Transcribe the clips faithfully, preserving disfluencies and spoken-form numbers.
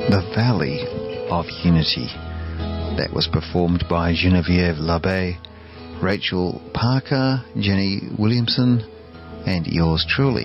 The Valley of Unity. That was performed by Genevieve Labbé, Rachel Parker, Jenny Williamson, and yours truly.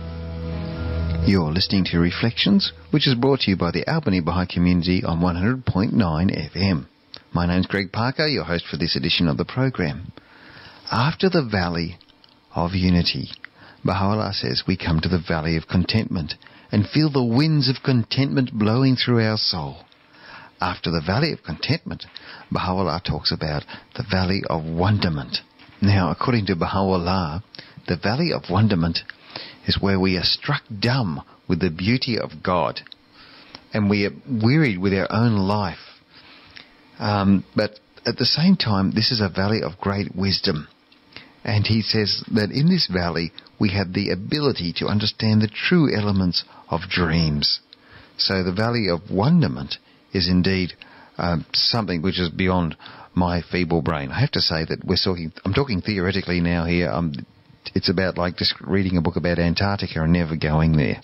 You're listening to Reflections, which is brought to you by the Albany Baha'i Community on one hundred point nine F M. My name's Greg Parker, your host for this edition of the program. After the Valley of Unity, Baha'u'llah says we come to the Valley of Contentment and feel the winds of contentment blowing through our soul. After the Valley of Contentment, Baha'u'llah talks about the Valley of Wonderment. Now, according to Baha'u'llah, the Valley of Wonderment is where we are struck dumb with the beauty of God and we are wearied with our own life. Um, but at the same time, this is a valley of great wisdom. And he says that in this valley we have the ability to understand the true elements of dreams. So the Valley of Wonderment is indeed um, something which is beyond my feeble brain. I have to say that we're talking, I'm talking theoretically now here. Um, it's about like just reading a book about Antarctica and never going there.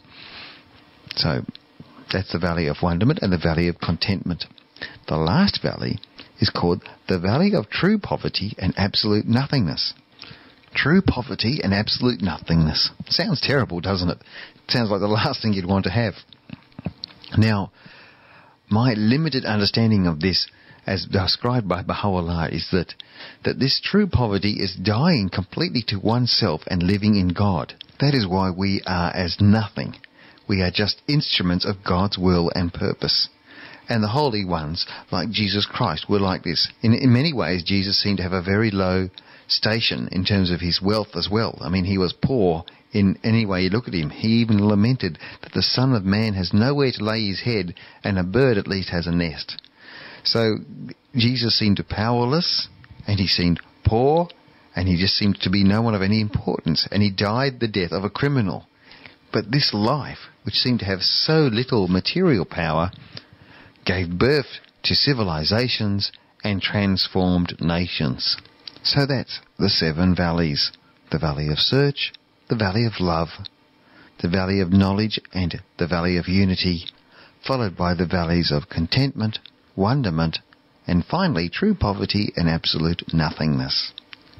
So that's the Valley of Wonderment and the Valley of Contentment. The last valley is called the Valley of True Poverty and Absolute Nothingness. True poverty and absolute nothingness. Sounds terrible, doesn't it? Sounds like the last thing you'd want to have. Now, my limited understanding of this, as described by Baha'u'llah, is that, that this true poverty is dying completely to oneself and living in God. That is why we are as nothing. We are just instruments of God's will and purpose. And the holy ones, like Jesus Christ, were like this. In, in many ways, Jesus seemed to have a very low station in terms of his wealth as well. I mean, he was poor in any way you look at him. He even lamented that the Son of Man has nowhere to lay his head, and a bird at least has a nest. So Jesus seemed powerless, and he seemed poor, and he just seemed to be no one of any importance, and he died the death of a criminal. But this life, which seemed to have so little material power, gave birth to civilizations and transformed nations. So that's the seven valleys. The Valley of Search, the Valley of Love, the Valley of Knowledge and the Valley of Unity, followed by the Valleys of Contentment, Wonderment, and finally True Poverty and Absolute Nothingness.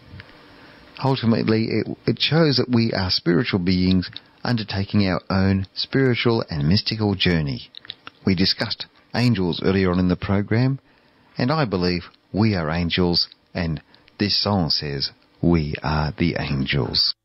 Ultimately, it, it shows that we are spiritual beings undertaking our own spiritual and mystical journey. We discussed angels earlier on in the program, and I believe we are angels, and this song says we are the angels.